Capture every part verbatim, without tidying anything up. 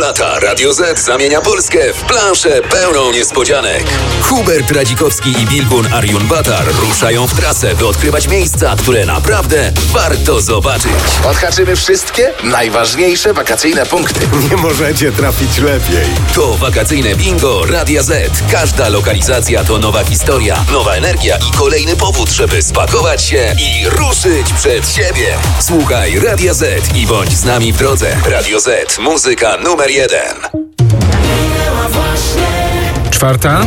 lata Radio Z zamienia Polskę w planszę pełną niespodzianek. Hubert Radzikowski i Bilgun Arjun-Batar ruszają w trasę, by odkrywać miejsca, które naprawdę warto zobaczyć. Odhaczymy wszystkie najważniejsze wakacyjne punkty. Nie możecie trafić lepiej. To wakacyjne bingo Radia Z. Każda lokalizacja to nowa historia, nowa energia i kolejny powód, żeby spakować się i ruszyć przed siebie. Słuchaj Radia Z i bądź z nami w drodze. Radio Z. Muzyka numer jeden. Czwarta.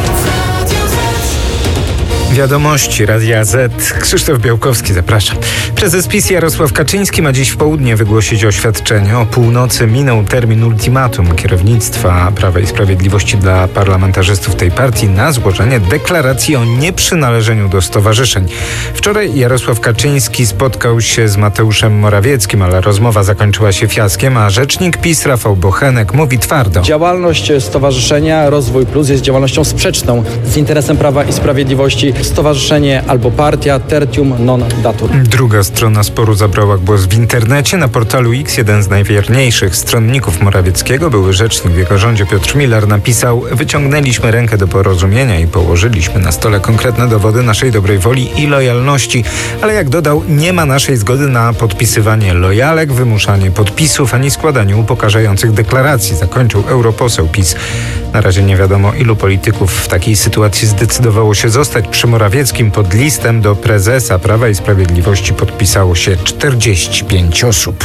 Wiadomości Radia Z. Krzysztof Białkowski, zapraszam. Prezes PiS Jarosław Kaczyński ma dziś w południe wygłosić oświadczenie. O północy minął termin ultimatum kierownictwa Prawa i Sprawiedliwości dla parlamentarzystów tej partii na złożenie deklaracji o nieprzynależeniu do stowarzyszeń. Wczoraj Jarosław Kaczyński spotkał się z Mateuszem Morawieckim, ale rozmowa zakończyła się fiaskiem, a rzecznik PiS Rafał Bochenek mówi twardo. Działalność Stowarzyszenia Rozwój Plus jest działalnością sprzeczną z interesem Prawa i Sprawiedliwości. Stowarzyszenie albo partia tertium non datur. Druga strona sporu zabrała głos w internecie. Na portalu X jeden z najwierniejszych stronników Morawieckiego, były rzecznik w jego rządzie Piotr Miller, napisał: wyciągnęliśmy rękę do porozumienia i położyliśmy na stole konkretne dowody naszej dobrej woli i lojalności. Ale jak dodał, nie ma naszej zgody na podpisywanie lojalek, wymuszanie podpisów, ani składanie upokarzających deklaracji. Zakończył europoseł PiS. Na razie nie wiadomo, ilu polityków w takiej sytuacji zdecydowało się zostać przy Morawieckim. Pod listem do prezesa Prawa i Sprawiedliwości podpisało się czterdzieści pięć osób.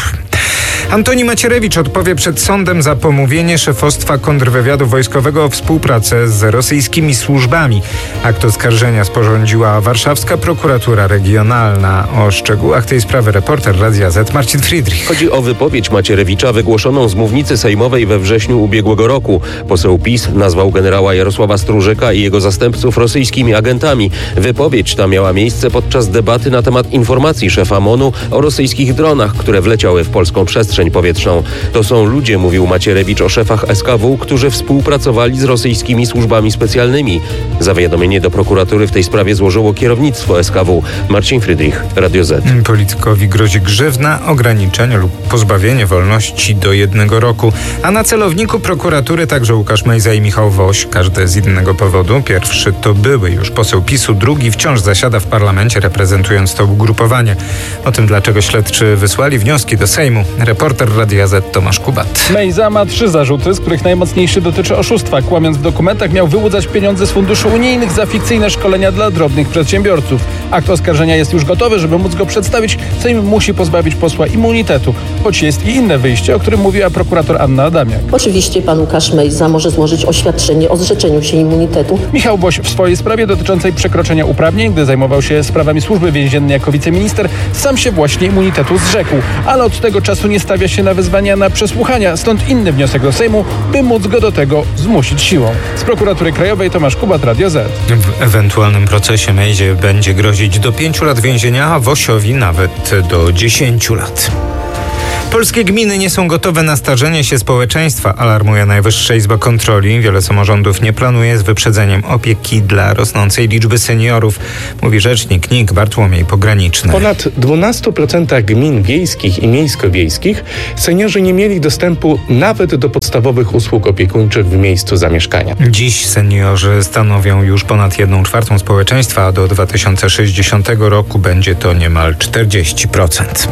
Antoni Macierewicz odpowie przed sądem za pomówienie szefostwa kontrwywiadu wojskowego o współpracę z rosyjskimi służbami. Akt oskarżenia sporządziła warszawska prokuratura regionalna. O szczegółach tej sprawy reporter Radia Z Marcin Friedrich. Chodzi o wypowiedź Macierewicza wygłoszoną z mównicy sejmowej we wrześniu ubiegłego roku. Poseł PiS nazwał generała Jarosława Stróżyka i jego zastępców rosyjskimi agentami. Wypowiedź ta miała miejsce podczas debaty na temat informacji szefa MON-u o rosyjskich dronach, które wleciały w polską przestrzeń powietrzną. To są ludzie, mówił Macierewicz o szefach S K W, którzy współpracowali z rosyjskimi służbami specjalnymi. Zawiadomienie do prokuratury w tej sprawie złożyło kierownictwo S K W. Marcin Friedrich, Radio Z. Politykowi grozi grzywna, ograniczenie lub pozbawienie wolności do jednego roku. A na celowniku prokuratury także Łukasz Mejza i Michał Woś. Każdy z innego powodu. Pierwszy to były już poseł PiSu, drugi wciąż zasiada w parlamencie, reprezentując to ugrupowanie. O tym, dlaczego śledczy wysłali wnioski do Sejmu, reporter Radia Z Tomasz Kubat. Mejza ma trzy zarzuty, z których najmocniejszy dotyczy oszustwa. Kłamiąc w dokumentach, miał wyłudzać pieniądze z funduszy unijnych za fikcyjne szkolenia dla drobnych przedsiębiorców. Akt oskarżenia jest już gotowy. Żeby móc go przedstawić, Sejm musi pozbawić posła immunitetu. Choć jest i inne wyjście, o którym mówiła prokurator Anna Adamiak. Oczywiście pan Łukasz Mejza może złożyć oświadczenie o zrzeczeniu się immunitetu. Michał Woś w swojej sprawie dotyczącej przekroczenia uprawnień, gdy zajmował się sprawami służby więziennej jako wiceminister, sam się właśnie immunitetu zrzekł. Ale od tego czasu nie stawia się na wezwania na przesłuchania, stąd inny wniosek do Sejmu, by móc go do tego zmusić siłą. Z prokuratury krajowej Tomasz Kubat, Radio Z. W ewentualnym procesie Mejzie będzie grozić do pięciu lat więzienia, a Wosiowi nawet do dziesięciu lat. Polskie gminy nie są gotowe na starzenie się społeczeństwa, alarmuje Najwyższa Izba Kontroli. Wiele samorządów nie planuje z wyprzedzeniem opieki dla rosnącej liczby seniorów, mówi rzecznik N I K Bartłomiej Pograniczny. W ponad dwunastu procentach gmin wiejskich i miejsko-wiejskich seniorzy nie mieli dostępu nawet do podstawowych usług opiekuńczych w miejscu zamieszkania. Dziś seniorzy stanowią już ponad jedną czwartą społeczeństwa, a do dwa tysiące sześćdziesiątego roku będzie to niemal czterdzieści procent.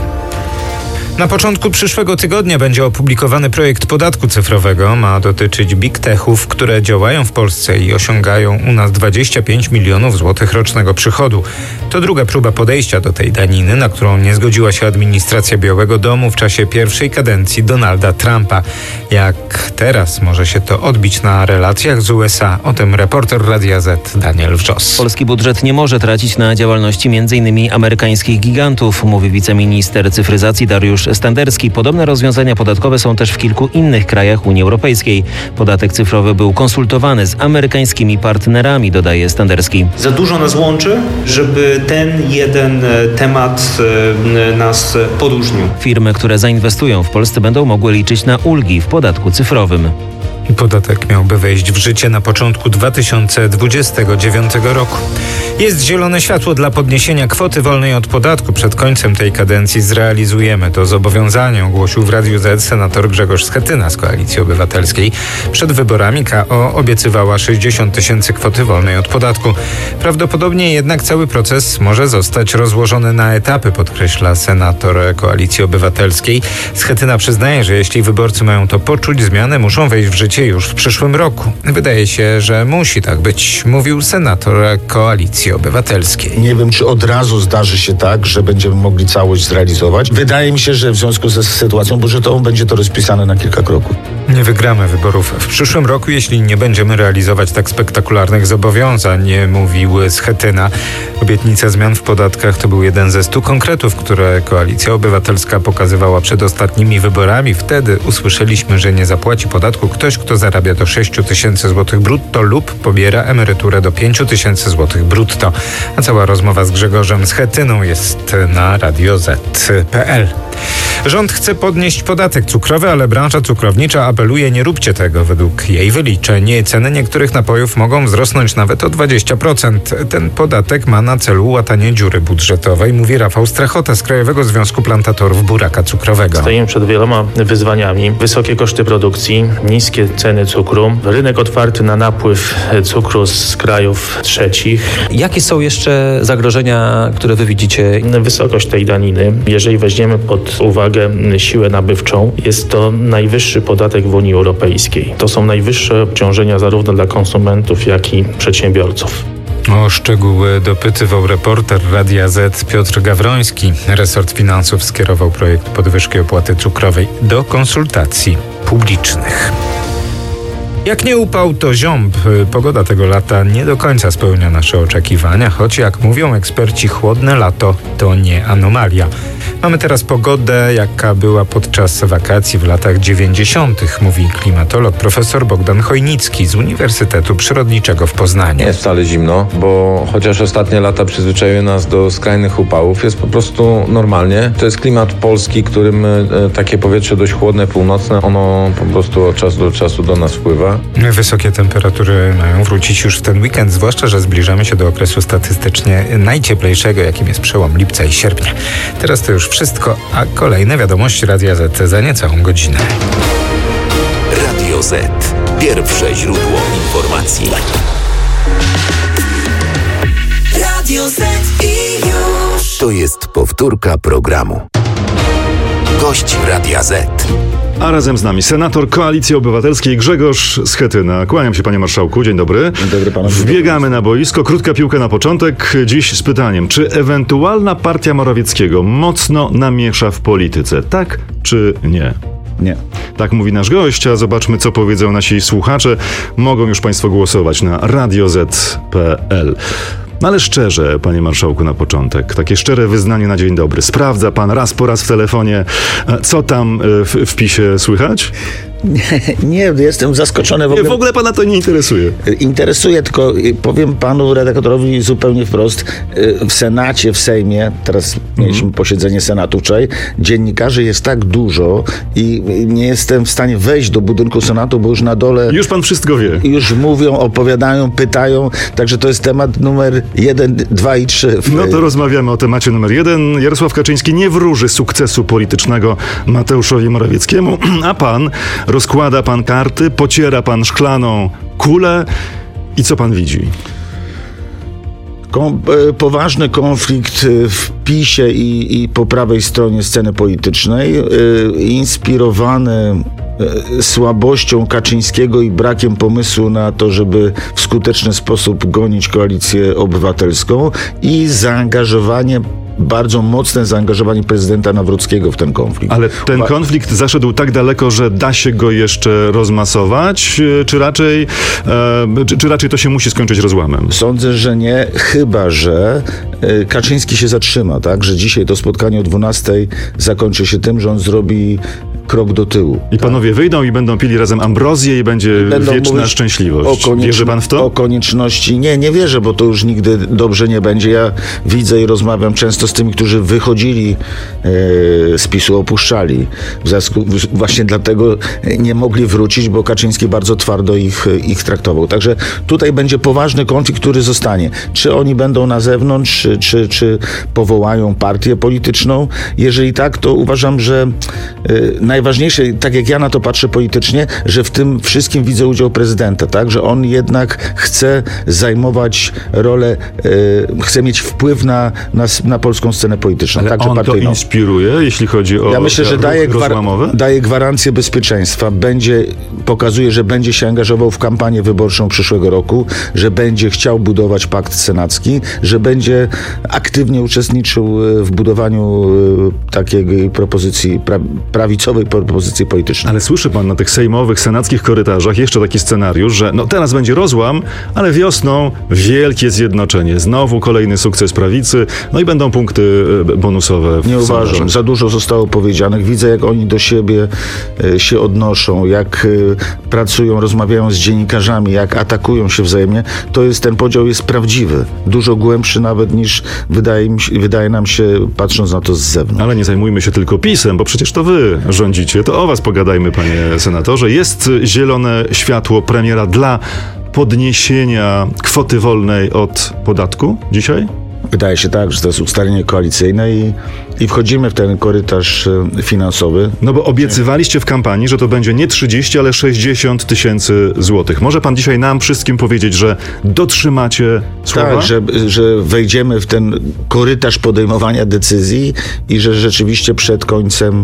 Na początku przyszłego tygodnia będzie opublikowany projekt podatku cyfrowego. Ma dotyczyć big techów, które działają w Polsce i osiągają u nas dwadzieścia pięć milionów złotych rocznego przychodu. To druga próba podejścia do tej daniny, na którą nie zgodziła się administracja Białego Domu w czasie pierwszej kadencji Donalda Trumpa. Jak teraz może się to odbić na relacjach z U S A? O tym reporter Radia Z Daniel Wrzos. Polski budżet nie może tracić na działalności między innymi amerykańskich gigantów, mówi wiceminister cyfryzacji Dariusz Standerski. Podobne rozwiązania podatkowe są też w kilku innych krajach Unii Europejskiej. Podatek cyfrowy był konsultowany z amerykańskimi partnerami, dodaje Standerski. Za dużo nas łączy, żeby ten jeden temat nas podróżnił. Firmy, które zainwestują w Polsce, będą mogły liczyć na ulgi w podatku cyfrowym. Podatek miałby wejść w życie na początku dwa tysiące dwudziestego dziewiątego roku. Jest zielone światło dla podniesienia kwoty wolnej od podatku. Przed końcem tej kadencji zrealizujemy to zobowiązanie, ogłosił w Radiu Z senator Grzegorz Schetyna z Koalicji Obywatelskiej. Przed wyborami K O obiecywała sześćdziesiąt tysięcy kwoty wolnej od podatku. Prawdopodobnie jednak cały proces może zostać rozłożony na etapy, podkreśla senator Koalicji Obywatelskiej. Schetyna przyznaje, że jeśli wyborcy mają to poczuć, zmiany muszą wejść w życie już w przyszłym roku. Wydaje się, że musi tak być, mówił senator Koalicji Obywatelskiej. Nie wiem, czy od razu zdarzy się tak, że będziemy mogli całość zrealizować. Wydaje mi się, że w związku ze sytuacją budżetową będzie to rozpisane na kilka kroków. Nie wygramy wyborów w przyszłym roku, jeśli nie będziemy realizować tak spektakularnych zobowiązań, mówił Schetyna. Obietnica zmian w podatkach to był jeden ze stu konkretów, które Koalicja Obywatelska pokazywała przed ostatnimi wyborami. Wtedy usłyszeliśmy, że nie zapłaci podatku ktoś, kto zarabia do sześć tysięcy złotych brutto lub pobiera emeryturę do pięć tysięcy złotych brutto. A cała rozmowa z Grzegorzem Schetyną jest na radio zet kropka pe el. Rząd chce podnieść podatek cukrowy, ale branża cukrownicza apeluje: nie róbcie tego. Według jej wyliczeń ceny niektórych napojów mogą wzrosnąć nawet o dwadzieścia procent. Ten podatek ma na celu łatanie dziury budżetowej, mówi Rafał Strachota z Krajowego Związku Plantatorów Buraka Cukrowego. Stoimy przed wieloma wyzwaniami. Wysokie koszty produkcji, niskie ceny cukru, rynek otwarty na napływ cukru z krajów trzecich. Jakie są jeszcze zagrożenia, które wy widzicie? Wysokość tej daniny, jeżeli weźmiemy pod uwagę siłę nabywczą, jest to najwyższy podatek w Unii Europejskiej. To są najwyższe obciążenia zarówno dla konsumentów, jak i przedsiębiorców. O szczegóły dopytywał reporter Radia Z Piotr Gawroński. Resort Finansów skierował projekt podwyżki opłaty cukrowej do konsultacji publicznych. Jak nie upał, to ziąb. Pogoda tego lata nie do końca spełnia nasze oczekiwania, choć jak mówią eksperci, chłodne lato to nie anomalia. Mamy teraz pogodę, jaka była podczas wakacji w latach dziewięćdziesiątych, mówi klimatolog profesor Bogdan Chojnicki z Uniwersytetu Przyrodniczego w Poznaniu. Nie jest wcale zimno, bo chociaż ostatnie lata przyzwyczaiły nas do skrajnych upałów, jest po prostu normalnie. To jest klimat polski, którym takie powietrze dość chłodne, północne, ono po prostu od czasu do czasu do nas wpływa. Wysokie temperatury mają wrócić już w ten weekend, zwłaszcza że zbliżamy się do okresu statystycznie najcieplejszego, jakim jest przełom lipca i sierpnia. Teraz to już wszystko, a kolejne wiadomości Radia Z za niecałą godzinę. Radio Z. Pierwsze źródło informacji. Radio Z i już. To jest powtórka programu. Gość Radia Z. A razem z nami senator Koalicji Obywatelskiej Grzegorz Schetyna. Kłaniam się, panie marszałku. Dzień dobry. Dzień dobry panu. Wbiegamy na boisko. Krótka piłka na początek. Dziś z pytaniem, czy ewentualna partia Morawieckiego mocno namiesza w polityce? Tak czy nie? Nie. Tak mówi nasz gość, a zobaczmy, co powiedzą nasi słuchacze. Mogą już państwo głosować na radio zet kropka pe el. No ale szczerze, panie marszałku, na początek, takie szczere wyznanie na dzień dobry. Sprawdza pan raz po raz w telefonie, co tam w wpisie słychać? Nie, nie, jestem zaskoczony. W ogóle, nie, w ogóle pana to nie interesuje. Interesuje, tylko powiem panu redaktorowi zupełnie wprost. W Senacie, w Sejmie, teraz mm. mieliśmy posiedzenie Senatu wczoraj, dziennikarzy jest tak dużo i nie jestem w stanie wejść do budynku Senatu, bo już na dole... Już pan wszystko wie. Już mówią, opowiadają, pytają, także to jest temat numer jeden, dwa i trzy. W... No to rozmawiamy o temacie numer jeden. Jarosław Kaczyński nie wróży sukcesu politycznego Mateuszowi Morawieckiemu, a pan... Rozkłada pan karty, pociera pan szklaną kulę i co pan widzi? Kom, poważny konflikt w PiSie i, i po prawej stronie sceny politycznej, inspirowany słabością Kaczyńskiego i brakiem pomysłu na to, żeby w skuteczny sposób gonić Koalicję Obywatelską i zaangażowanie bardzo mocne zaangażowanie prezydenta Nawrockiego w ten konflikt. Ale ten konflikt zaszedł tak daleko, że da się go jeszcze rozmasować, czy raczej, e, czy, czy raczej to się musi skończyć rozłamem? Sądzę, że nie, chyba że Kaczyński się zatrzyma, tak? Że dzisiaj to spotkanie o dwunastej zakończy się tym, że on zrobi krok do tyłu. I panowie wyjdą i będą pili razem ambrozję i będzie Będą wieczna szczęśliwość. O koniecz- Wierzy pan w to? O konieczności. Nie, nie wierzę, bo to już nigdy dobrze nie będzie. Ja widzę i rozmawiam często z tymi, którzy wychodzili e, z PiSu, opuszczali. W związku, właśnie dlatego nie mogli wrócić, bo Kaczyński bardzo twardo ich, ich traktował. Także tutaj będzie poważny konflikt, który zostanie. Czy oni będą na zewnątrz, czy, czy, czy powołają partię polityczną? Jeżeli tak, to uważam, że e, najważniejsze, tak jak ja na to patrzę politycznie, że w tym wszystkim widzę udział prezydenta, tak? Że on jednak chce zajmować rolę, e, chce mieć wpływ na, na, na polską scenę polityczną. Ale także on partyjną. to inspiruje, jeśli chodzi o Ja myślę, że daje, gwar- daje gwarancję bezpieczeństwa, będzie, pokazuje, że będzie się angażował w kampanię wyborczą przyszłego roku, że będzie chciał budować pakt senacki, że będzie aktywnie uczestniczył w budowaniu takiej propozycji, pra, prawicowej propozycji politycznej. Ale słyszy pan na tych sejmowych, senackich korytarzach jeszcze taki scenariusz, że no teraz będzie rozłam, ale wiosną wielkie zjednoczenie. Znowu kolejny sukces prawicy, no i będą punkty bonusowe w Nie uważam. sondażach. Za dużo zostało powiedzianych. Widzę, jak oni do siebie e, się odnoszą, jak e, pracują, rozmawiają z dziennikarzami, jak atakują się wzajemnie. To jest, ten podział jest prawdziwy. Dużo głębszy nawet niż wydaje, mi się, wydaje nam się, patrząc na to z zewnątrz. Ale nie zajmujmy się tylko PiS-em, bo przecież to wy rządzicie. To o was pogadajmy, panie senatorze. Jest zielone światło premiera dla podniesienia kwoty wolnej od podatku dzisiaj? Wydaje się tak, że to jest ustalenie koalicyjne i, i wchodzimy w ten korytarz finansowy. No bo obiecywaliście w kampanii, że to będzie nie trzydzieści, ale sześćdziesiąt tysięcy złotych. Może pan dzisiaj nam wszystkim powiedzieć, że dotrzymacie słowa? Tak, że, że wejdziemy w ten korytarz podejmowania decyzji i że rzeczywiście przed końcem,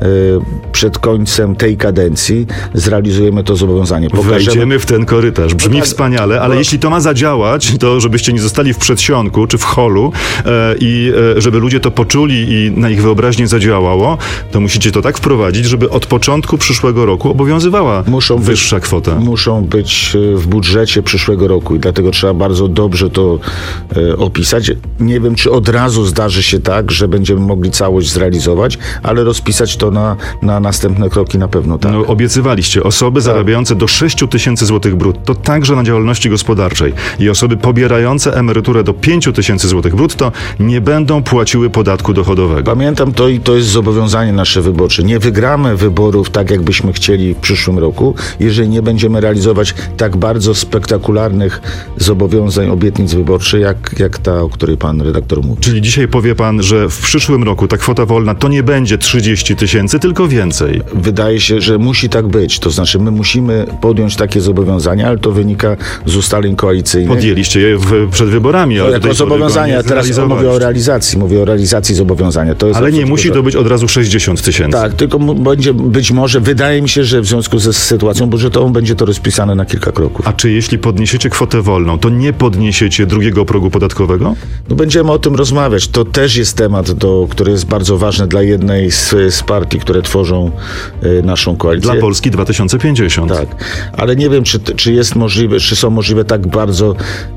przed końcem tej kadencji zrealizujemy to zobowiązanie. Pokażemy... Wejdziemy w ten korytarz. Brzmi no tak, wspaniale, ale bo... jeśli to ma zadziałać, to żebyście nie zostali w przedsionku czy w holu e, i e, żeby ludzie to poczuli i na ich wyobraźnię zadziałało, to musicie to tak wprowadzić, żeby od początku przyszłego roku obowiązywała muszą wyższa być, kwota. Muszą być w budżecie przyszłego roku i dlatego trzeba bardzo dobrze to e, opisać. Nie wiem, czy od razu zdarzy się tak, że będziemy mogli całość zrealizować, ale rozpisać to na, na następne kroki na pewno tak. No, obiecywaliście osoby tak. zarabiające do sześć tysięcy złotych brutto, także na działalności gospodarczej i osoby pobierające emeryturę do pięć tysięcy złotych brutto nie będą płaciły podatku dochodowego. Pamiętam to i to jest zobowiązanie nasze wyborcze. Nie wygramy wyborów tak, jakbyśmy chcieli w przyszłym roku, jeżeli nie będziemy realizować tak bardzo spektakularnych zobowiązań, obietnic wyborczych, jak, jak ta, o której pan redaktor mówi. Czyli dzisiaj powie pan, że w przyszłym roku ta kwota wolna to nie będzie trzydzieści tysięcy, tylko więcej. Wydaje się, że musi tak być. To znaczy my musimy podjąć takie zobowiązania, ale to wynika z ustaleń koalicyjnych. Podjęliście je w, przed wyborami. Ale jako zobowiązania. Teraz mówię o realizacji. Mówię o realizacji zobowiązania. To jest ale nie musi to być od razu sześćdziesiąt tysięcy. Tak, tylko będzie być może, wydaje mi się, że w związku ze sytuacją budżetową będzie to rozpisane na kilka kroków. A czy jeśli podniesiecie kwotę wolną, to nie podniesiecie drugiego progu podatkowego? No będziemy o tym rozmawiać. To też jest temat, do, który jest bardzo ważny dla jednej z, z partii, które tworzą y, naszą koalicję. Dla Polski dwa tysiące pięćdziesiąt. Tak, ale nie wiem, czy, czy jest możliwe, czy są możliwe tak bardzo,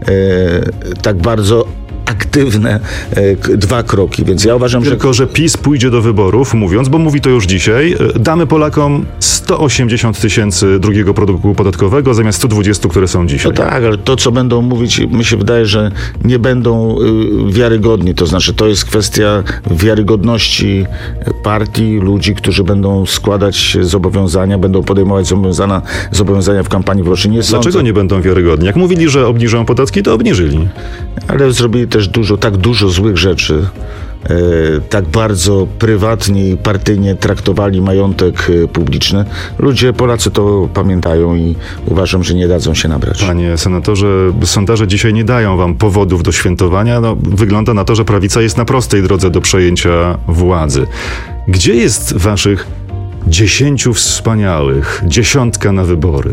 y, tak bardzo aktywne e, dwa kroki, więc ja uważam, że... Tylko, że PiS pójdzie do wyborów, mówiąc, bo mówi to już dzisiaj, damy Polakom sto osiemdziesiąt tysięcy drugiego produktu podatkowego zamiast sto dwadzieścia, które są dzisiaj. No tak, ale to, co będą mówić, mi się wydaje, że nie będą y, wiarygodni, to znaczy to jest kwestia wiarygodności partii, ludzi, którzy będą składać zobowiązania, będą podejmować zobowiązania, zobowiązania w kampanii wyborczej. Nie Dlaczego sądzę. nie będą wiarygodni? Jak mówili, że obniżą podatki, to obniżyli. Ale zrobili też dużo, tak dużo złych rzeczy. E, tak bardzo prywatnie i partyjnie traktowali majątek e, publiczny. Ludzie, Polacy to pamiętają i uważam, że nie dadzą się nabrać. Panie senatorze, sondaże dzisiaj nie dają wam powodów do świętowania. No, wygląda na to, że prawica jest na prostej drodze do przejęcia władzy. Gdzie jest waszych dziesięciu wspaniałych, dziesiątka na wybory?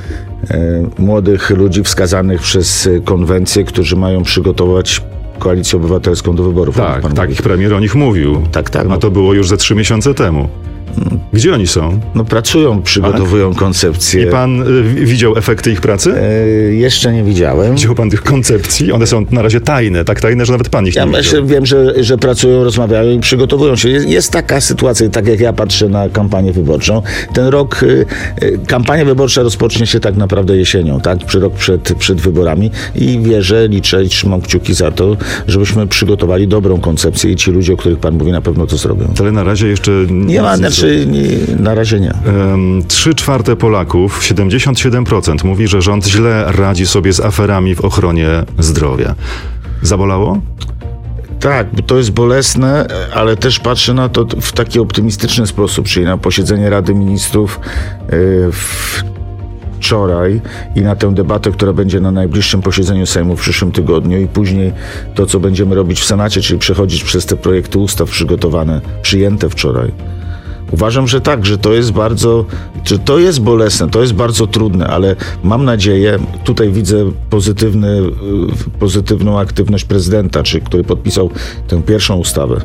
E, młodych ludzi wskazanych przez konwencję, którzy mają przygotować Koalicję Obywatelską do wyborów. Tak, tak, ich premier o nich mówił. Tak, tak. A to było już ze trzy miesiące temu. Gdzie oni są? No pracują, przygotowują tak? koncepcje. I pan y, widział efekty ich pracy? E, jeszcze nie widziałem. Widział pan tych koncepcji? One są na razie tajne, tak tajne, że nawet pan ich ja nie myślę, widział. Wiem, że, że pracują, rozmawiają i przygotowują się. Jest, jest taka sytuacja, tak jak ja patrzę na kampanię wyborczą. Ten rok, y, y, kampania wyborcza rozpocznie się tak naprawdę jesienią, tak? Przy rok przed, przed wyborami i wierzę, liczę i trzymam kciuki za to, żebyśmy przygotowali dobrą koncepcję i ci ludzie, o których pan mówi, na pewno to zrobią. Ale na razie jeszcze nie, nie ma, znaczy nie, na razie nie. Trzy czwarte Polaków, siedemdziesiąt siedem procent mówi, że rząd źle radzi sobie z aferami w ochronie zdrowia. Zabolało? Tak, bo to jest bolesne, ale też patrzę na to w taki optymistyczny sposób, czyli na posiedzenie Rady Ministrów w wczoraj i na tę debatę, która będzie na najbliższym posiedzeniu Sejmu w przyszłym tygodniu i później to, co będziemy robić w Senacie, czyli przechodzić przez te projekty ustaw przygotowane, przyjęte wczoraj. Uważam, że tak, że to jest bardzo, że to jest bolesne, to jest bardzo trudne, ale mam nadzieję, tutaj widzę pozytywny, pozytywną aktywność prezydenta, czy który podpisał tę pierwszą ustawę.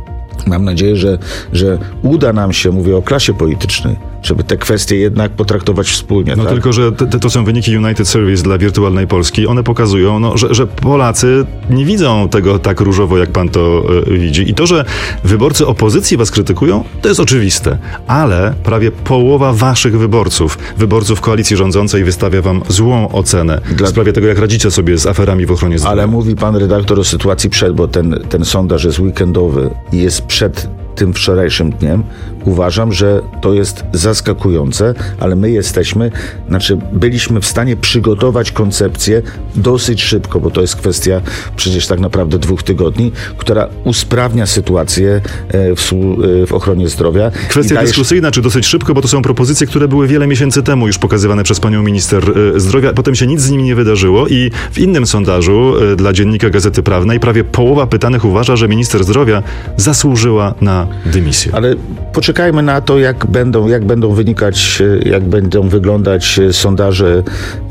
Mam nadzieję, że, że uda nam się, mówię o klasie politycznej, żeby te kwestie jednak potraktować wspólnie. No tak? tylko, że te, to są wyniki United Service dla Wirtualnej Polski. One pokazują, no, że, że Polacy nie widzą tego tak różowo, jak pan to y, widzi. I to, że wyborcy opozycji was krytykują, to jest oczywiste. Ale prawie połowa waszych wyborców, wyborców koalicji rządzącej wystawia wam złą ocenę Dla... w sprawie tego, jak radzicie sobie z aferami w ochronie zdrowia. Ale mówi pan redaktor o sytuacji przed, bo ten, ten sondaż jest weekendowy i jest przed tym wczorajszym dniem. Uważam, że to jest zaskakujące, ale my jesteśmy, znaczy byliśmy w stanie przygotować koncepcję dosyć szybko, bo to jest kwestia przecież tak naprawdę dwóch tygodni, która usprawnia sytuację w, w ochronie zdrowia. Kwestia daje... dyskusyjna, czy dosyć szybko, bo to są propozycje, które były wiele miesięcy temu już pokazywane przez panią minister zdrowia. Potem się nic z nimi nie wydarzyło i w innym sondażu dla Dziennika Gazety Prawnej prawie połowa pytanych uważa, że minister zdrowia zasłużyła na dymisję. Ale poczekajmy na to, jak będą, jak będą wynikać, jak będą wyglądać sondaże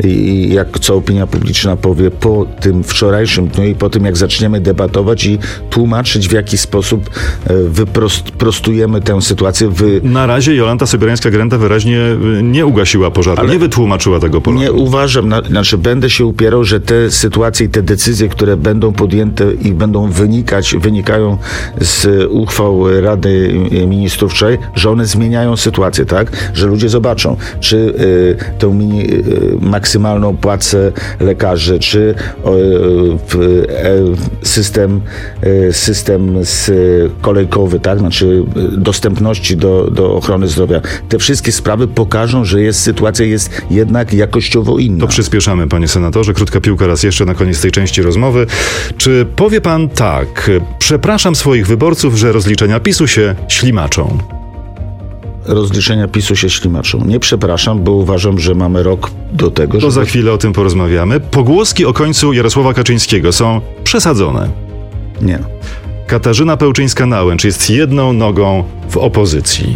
i jak co opinia publiczna powie po tym wczorajszym dniu i po tym, jak zaczniemy debatować i tłumaczyć, w jaki sposób wyprostujemy tę sytuację. Wy... Na razie Jolanta Sobierańska-Grenda wyraźnie nie ugasiła pożaru, ale nie wytłumaczyła tego Polakom. Nie uważam, na, znaczy będę się upierał, że te sytuacje i te decyzje, które będą podjęte i będą wynikać, wynikają z uchwał Rady Ministrów wczoraj, że one zmieniają sytuację, tak? Że ludzie zobaczą, czy y, tę mini, y, maksymalną płacę lekarzy, czy y, y, system, y, system z, kolejkowy, tak? Znaczy y, dostępności do, do ochrony zdrowia. Te wszystkie sprawy pokażą, że jest sytuacja jest jednak jakościowo inna. To przyspieszamy, panie senatorze. Krótka piłka raz jeszcze na koniec tej części rozmowy. Czy powie pan tak, przepraszam swoich wyborców, że rozliczenia PiSu się ślimaczą? Rozliczenia PiSu się ślimaczą. Nie przepraszam, bo uważam, że mamy rok do tego, To żeby... za chwilę o tym porozmawiamy. Pogłoski o końcu Jarosława Kaczyńskiego są przesadzone. Nie. Katarzyna Pełczyńska-Nałęcz jest jedną nogą w opozycji.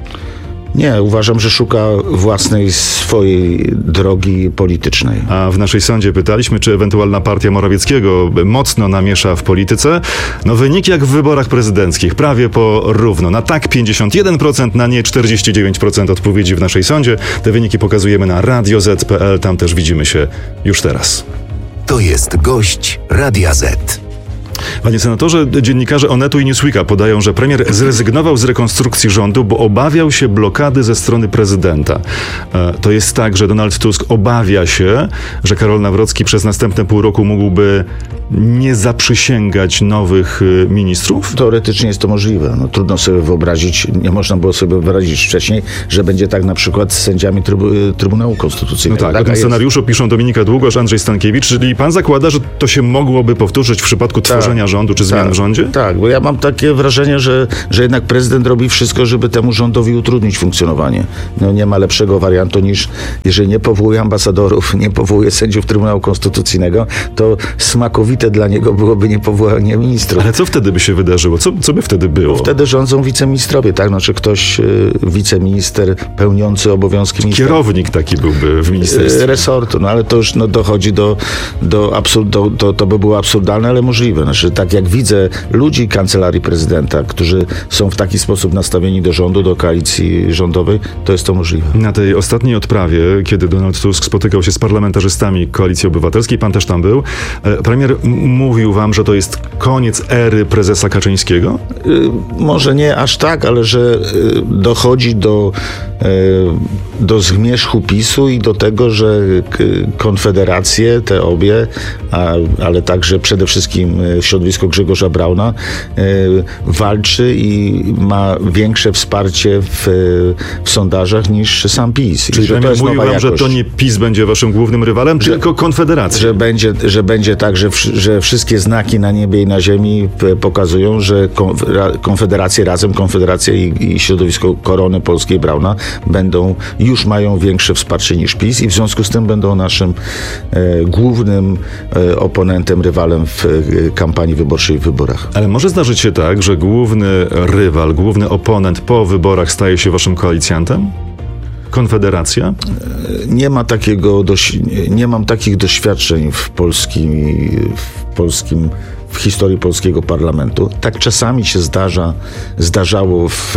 Nie, uważam, że szuka własnej, swojej drogi politycznej. A w naszej sądzie pytaliśmy, czy ewentualna partia Morawieckiego mocno namiesza w polityce. No wynik jak w wyborach prezydenckich, prawie po równo. Na tak pięćdziesiąt jeden procent, na nie czterdzieści dziewięć procent odpowiedzi w naszej sądzie. Te wyniki pokazujemy na radio zet kropka pe el, tam też widzimy się już teraz. To jest gość Radia Z. Panie senatorze, dziennikarze Onetu i Newsweeka podają, że premier zrezygnował z rekonstrukcji rządu, bo obawiał się blokady ze strony prezydenta. To jest tak, że Donald Tusk obawia się, że Karol Nawrocki przez następne pół roku mógłby nie zaprzysięgać nowych ministrów? Teoretycznie jest to możliwe. No, trudno sobie wyobrazić, nie można było sobie wyobrazić wcześniej, że będzie tak na przykład z sędziami trybu- Trybunału Konstytucyjnego. No tak, o tym scenariuszu piszą Dominika Długosz, Andrzej Stankiewicz, czyli pan zakłada, że to się mogłoby powtórzyć w przypadku tak, tworzenia rządu czy zmian tak, w rządzie? Tak, bo ja mam takie wrażenie, że, że jednak prezydent robi wszystko, żeby temu rządowi utrudnić funkcjonowanie. No nie ma lepszego wariantu niż, jeżeli nie powołuje ambasadorów, nie powołuje sędziów Trybunału Konstytucyjnego, to smakowite dla niego byłoby niepowołanie ministrów. Ale co wtedy by się wydarzyło? Co, co by wtedy było? Wtedy rządzą wiceministrowie, tak? Znaczy ktoś, y, wiceminister pełniący obowiązki ministra. Kierownik taki byłby w ministerstwie. Resortu, no ale to już no, dochodzi do, do absurd, do, to, to by było absurdalne, ale możliwe. Znaczy znaczy, tak jak widzę ludzi Kancelarii Prezydenta, którzy są w taki sposób nastawieni do rządu, do koalicji rządowej, to jest to możliwe. Na tej ostatniej odprawie, kiedy Donald Tusk spotykał się z parlamentarzystami Koalicji Obywatelskiej, pan też tam był, premier m- mówił wam, że to jest koniec ery prezesa Kaczyńskiego? Y, może nie aż tak, ale że y, dochodzi do, y, do zmierzchu PiSu i do tego, że k- konfederacje, te obie, a, ale także przede wszystkim środowisko Grzegorza Brauna y, walczy i ma większe wsparcie w, w sondażach niż sam PiS. Czyli że to jest mówił nowa wam, że to nie PiS będzie waszym głównym rywalem, że, tylko Konfederacja. Że będzie, że będzie tak, że, w, że wszystkie znaki na niebie i na ziemi pokazują, że Konfederacje razem, Konfederacja i, i środowisko Korony Polskiej Brauna będą, już mają większe wsparcie niż PiS i w związku z tym będą naszym e, głównym e, oponentem, rywalem w e, kampanii wyborczej w wyborach. Ale może zdarzyć się tak, że główny rywal, główny oponent po wyborach staje się waszym koalicjantem? Konfederacja? Nie ma takiego, nie mam takich doświadczeń w polskim, w polskim w historii polskiego parlamentu. Tak czasami się zdarza, zdarzało w,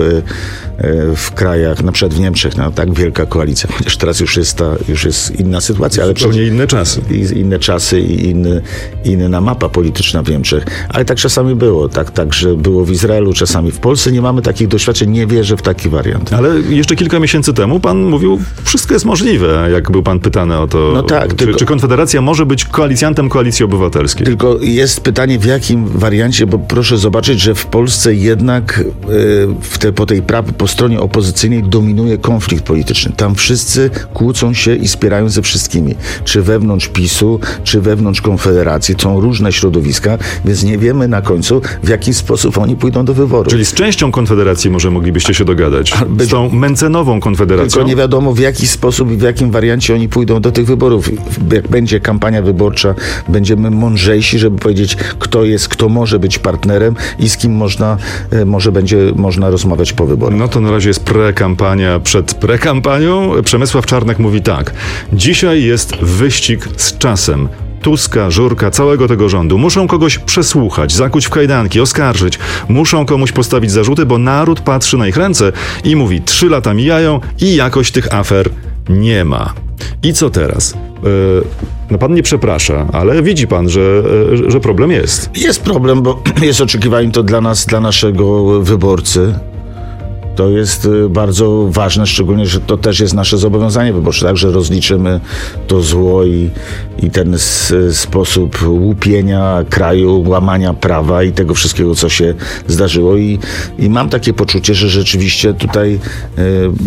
w krajach, na przykład w Niemczech, no, tak wielka koalicja, chociaż teraz już jest, ta, już jest inna sytuacja. Ale zupełnie inne czasy. Inne czasy i inny, inna mapa polityczna w Niemczech. Ale tak czasami było. Tak, tak, że było w Izraelu, czasami w Polsce. Nie mamy takich doświadczeń, nie wierzę w taki wariant. Ale jeszcze kilka miesięcy temu pan mówił, wszystko jest możliwe, jak był pan pytany o to. No tak, czy, tylko, czy Konfederacja może być koalicjantem Koalicji Obywatelskiej? Tylko jest pytanie, w jakim wariancie, bo proszę zobaczyć, że w Polsce jednak w te, po tej prawej, po stronie opozycyjnej dominuje konflikt polityczny. Tam wszyscy kłócą się i spierają ze wszystkimi. Czy wewnątrz PiSu, czy wewnątrz Konfederacji. Są różne środowiska, więc nie wiemy na końcu, w jaki sposób oni pójdą do wyborów. Czyli z częścią Konfederacji może moglibyście się dogadać? Z tą Mencenową Konfederacją? Tylko nie wiadomo, w jaki sposób i w jakim wariancie oni pójdą do tych wyborów. Jak będzie kampania wyborcza, będziemy mądrzejsi, żeby powiedzieć, kto jest, kto może być partnerem i z kim można, może będzie można rozmawiać po wyborach. No to na razie jest prekampania przed prekampanią. Przemysław Czarnek mówi tak. Dzisiaj jest wyścig z czasem. Tuska, Żurka, całego tego rządu muszą kogoś przesłuchać, zakuć w kajdanki, oskarżyć. Muszą komuś postawić zarzuty, bo naród patrzy na ich ręce i mówi, trzy lata mijają i jakoś tych afer nie ma. I co teraz? Yy, no pan nie przeprasza, ale widzi pan, że, że problem jest. Jest problem, bo jest oczekiwanie to dla nas, dla naszego wyborcy. To jest bardzo ważne, szczególnie, że to też jest nasze zobowiązanie wyborcze, tak, że rozliczymy to zło i, i ten s, sposób łupienia kraju, łamania prawa i tego wszystkiego, co się zdarzyło. I, i mam takie poczucie, że rzeczywiście tutaj e, e,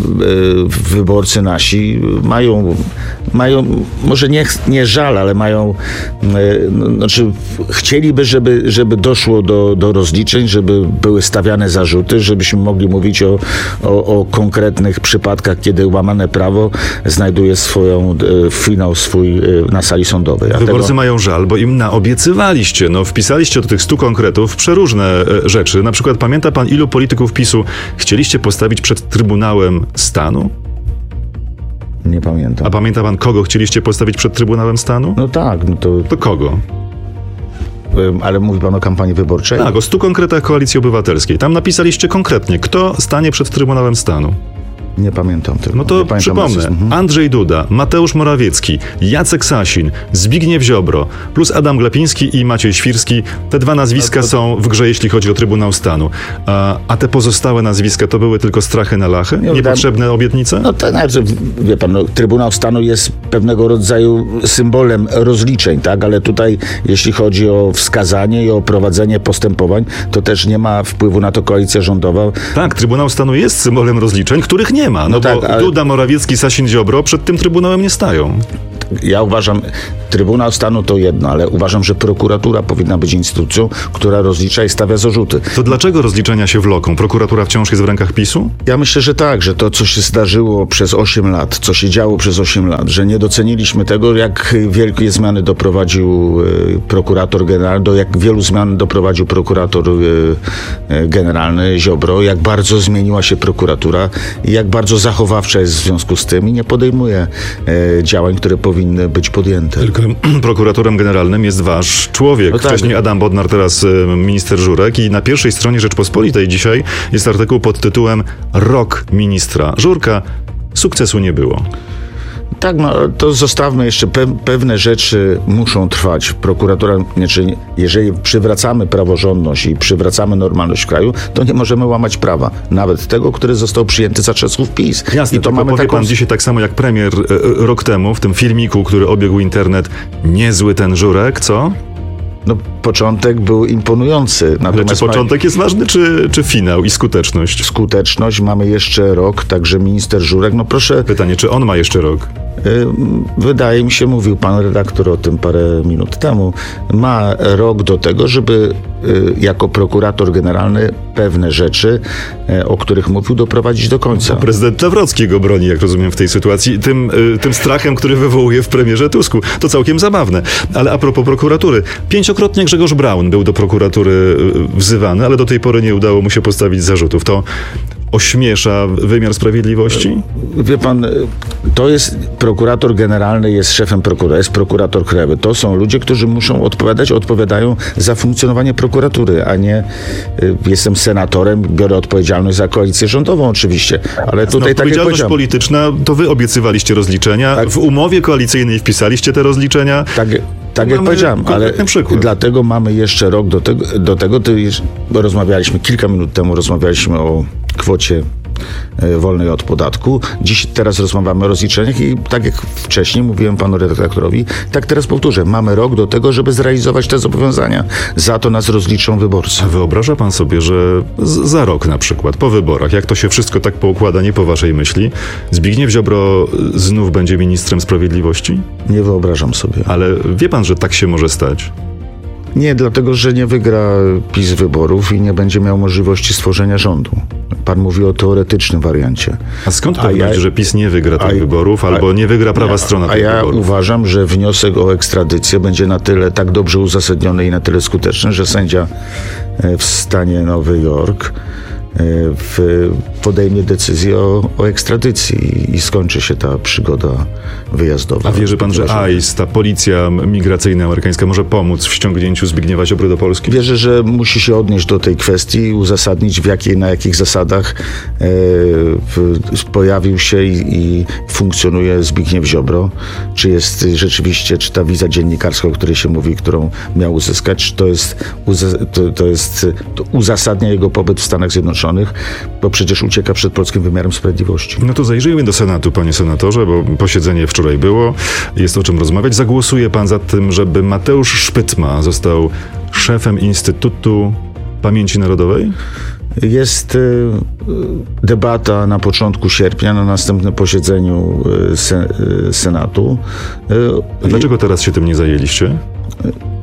wyborcy nasi mają, mają może nie, nie żal, ale mają, e, no, znaczy chcieliby, żeby, żeby doszło do, do rozliczeń, żeby były stawiane zarzuty, żebyśmy mogli mówić o O, o konkretnych przypadkach, kiedy łamane prawo znajduje swoją, e, finał swój e, na sali sądowej. A Wyborcy tego... mają żal, bo im naobiecywaliście, no wpisaliście do tych stu konkretów przeróżne e, rzeczy. Na przykład pamięta pan, ilu polityków PiSu chcieliście postawić przed Trybunałem Stanu? Nie pamiętam. A pamięta pan, kogo chcieliście postawić przed Trybunałem Stanu? No tak. No to... to kogo? Ale mówi pan o kampanii wyborczej? Tak, o stu konkretach Koalicji Obywatelskiej. Tam napisaliście konkretnie, kto stanie przed Trybunałem Stanu. Nie pamiętam tego. No to przypomnę. Mhm. Andrzej Duda, Mateusz Morawiecki, Jacek Sasin, Zbigniew Ziobro, plus Adam Glapiński i Maciej Świrski. Te dwa nazwiska no to... są w grze, jeśli chodzi o Trybunał Stanu. A, a te pozostałe nazwiska to były tylko strachy na lachy? Nie, Niepotrzebne tam... obietnice? No to znaczy, wie pan, no, Trybunał Stanu jest pewnego rodzaju symbolem rozliczeń, tak? Ale tutaj, jeśli chodzi o wskazanie i o prowadzenie postępowań, to też nie ma wpływu na to koalicja rządowa. Tak, Trybunał Stanu jest symbolem rozliczeń, których nie ma. No, no tak, bo ale... Duda, Morawiecki, Sasin, Ziobro przed tym Trybunałem nie stają. Ja uważam, Trybunał Stanu to jedno, ale uważam, że prokuratura powinna być instytucją, która rozlicza i stawia zarzuty. To dlaczego rozliczenia się wloką? Prokuratura wciąż jest w rękach PiSu? Ja myślę, że tak, że to, co się zdarzyło przez osiem lat, co się działo przez osiem lat, że nie doceniliśmy tego, jak wielkie zmiany doprowadził e, prokurator generalny, do jak wielu zmian doprowadził prokurator e, generalny Ziobro, jak bardzo zmieniła się prokuratura i jak bardzo zachowawcza jest w związku z tym i nie podejmuje e, działań, które powinny powinny być podjęte. Tylko prokuratorem generalnym jest wasz człowiek. No tak. Wcześniej Adam Bodnar, teraz minister Żurek. I na pierwszej stronie Rzeczpospolitej dzisiaj jest artykuł pod tytułem Rok ministra Żurka. Sukcesu nie było. Tak, no to zostawmy jeszcze, pe- pewne rzeczy muszą trwać. Prokuratura, znaczy, jeżeli przywracamy praworządność i przywracamy normalność w kraju, to nie możemy łamać prawa. Nawet tego, który został przyjęty za czasów PiS. Jasne, I to tylko mamy powie taką... pan dzisiaj tak samo jak premier e, rok temu w tym filmiku, który obiegł internet. Niezły ten Żurek, co? No, początek był imponujący. Ale czy początek ma... jest ważny, czy, czy finał i skuteczność? Skuteczność, mamy jeszcze rok, także minister Żurek, no proszę... Pytanie, czy on ma jeszcze rok? Wydaje mi się, mówił pan redaktor o tym parę minut temu, ma rok do tego, żeby jako prokurator generalny pewne rzeczy, o których mówił, doprowadzić do końca. To prezydent Nawrocki go broni, jak rozumiem, w tej sytuacji, tym, tym strachem, który wywołuje w premierze Tusku. To całkiem zabawne. Ale a propos prokuratury. Pięciokrotnie Grzegorz Braun był do prokuratury wzywany, ale do tej pory nie udało mu się postawić zarzutów. To ośmiesza wymiar sprawiedliwości? Wie pan, to jest prokurator generalny, jest szefem prokuratury, jest prokurator krajowy. To są ludzie, którzy muszą odpowiadać, odpowiadają za funkcjonowanie prokuratury, a nie y, jestem senatorem, biorę odpowiedzialność za koalicję rządową oczywiście, ale tutaj no, tak jak powiedziałem... polityczna, to wy obiecywaliście rozliczenia, tak. W umowie koalicyjnej wpisaliście te rozliczenia. Tak. Tak jak powiedziałem, ale przykład. Dlatego mamy jeszcze rok do tego, do tego to rozmawialiśmy, kilka minut temu rozmawialiśmy o kwocie wolnej od podatku. Dziś, teraz rozmawiamy o rozliczeniach i tak jak wcześniej mówiłem panu redaktorowi, tak teraz powtórzę, mamy rok do tego, żeby zrealizować te zobowiązania. Za to nas rozliczą wyborcy. A wyobraża pan sobie, że z- za rok na przykład, po wyborach, jak to się wszystko tak poukłada, nie po waszej myśli, Zbigniew Ziobro znów będzie ministrem sprawiedliwości? Nie wyobrażam sobie. Ale wie pan, że tak się może stać? Nie, dlatego, że nie wygra PiS wyborów i nie będzie miał możliwości stworzenia rządu. Pan mówi o teoretycznym wariancie. A skąd pewność, ja, że PiS nie wygra tych a, wyborów, albo a, nie wygra prawa a, strona tych wyborów? A ja wyborów? uważam, że wniosek o ekstradycję będzie na tyle tak dobrze uzasadniony i na tyle skuteczny, że sędzia w stanie Nowy Jork w, podejmie decyzję o, o ekstradycji i skończy się ta przygoda wyjazdowa. A wierzy pan, że I C E, ta policja migracyjna amerykańska, może pomóc w ściągnięciu Zbigniewa Ziobry do Polski? Wierzę, że musi się odnieść do tej kwestii i uzasadnić, w jakiej, na jakich zasadach e, w, pojawił się i, i funkcjonuje Zbigniew Ziobro. Czy jest rzeczywiście, czy ta wiza dziennikarska, o której się mówi, którą miał uzyskać, czy to jest, to, to jest to uzasadnia jego pobyt w Stanach Zjednoczonych, bo przecież ucieka przed polskim wymiarem sprawiedliwości. No to zajrzyjmy do Senatu, panie senatorze, bo posiedzenie wczoraj było, jest o czym rozmawiać. Zagłosuje pan za tym, żeby Mateusz Szpytma został szefem Instytutu Pamięci Narodowej? Jest y, debata na początku sierpnia, na następnym posiedzeniu y, se, y, Senatu. Y, Dlaczego teraz się tym nie zajęliście? Y,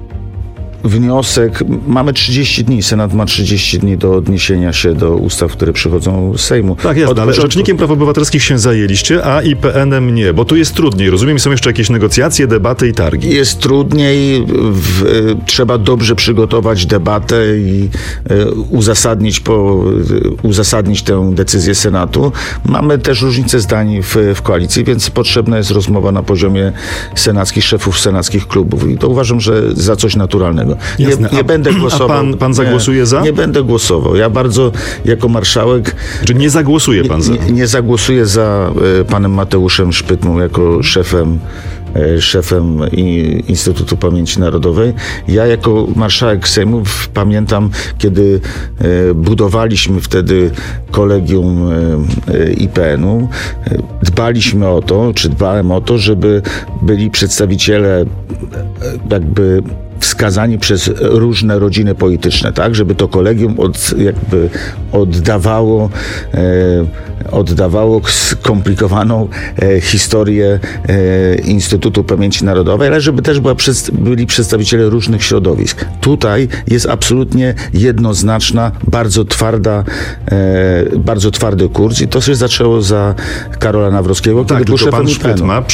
Wniosek, mamy trzydzieści dni, Senat ma trzydzieści dni do odniesienia się do ustaw, które przychodzą z Sejmu. Tak jest, Od ale początku... Rzecznikiem Praw Obywatelskich się zajęliście, a I P N-em nie, bo tu jest trudniej, rozumiem, są jeszcze jakieś negocjacje, debaty i targi. Jest trudniej, w, trzeba dobrze przygotować debatę i y, uzasadnić, po, y, uzasadnić tę decyzję Senatu. Mamy też różnice zdań w, w koalicji, więc potrzebna jest rozmowa na poziomie senackich szefów senackich klubów i to uważam, że za coś naturalnego. Nie, nie a, będę głosował. A pan, pan zagłosuje nie, za? Nie będę głosował. Ja bardzo jako marszałek... Czy nie zagłosuje pan za? Nie, nie zagłosuję za y, panem Mateuszem Szpytmą jako szefem y, szefem i, Instytutu Pamięci Narodowej. Ja jako marszałek Sejmu pamiętam, kiedy y, budowaliśmy wtedy kolegium y, I P N-u, y, dbaliśmy o to, czy dbałem o to, żeby byli przedstawiciele y, jakby wskazani przez różne rodziny polityczne, tak, żeby to kolegium od, jakby oddawało, e, oddawało skomplikowaną e, historię e, Instytutu Pamięci Narodowej, ale żeby też była przed, byli przedstawiciele różnych środowisk. Tutaj jest absolutnie jednoznaczna, bardzo twarda, e, bardzo twardy kurs i to się zaczęło za Karola Nawrockiego, tak, kiedy był szefem I P N-u.